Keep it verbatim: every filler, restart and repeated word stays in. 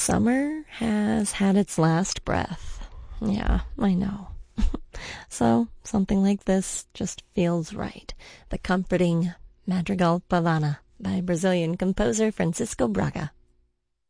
Summer has had its last breath. Yeah, I know. So, something like this just feels right. The comforting Madrigal Pavana by Brazilian composer Francisco Braga.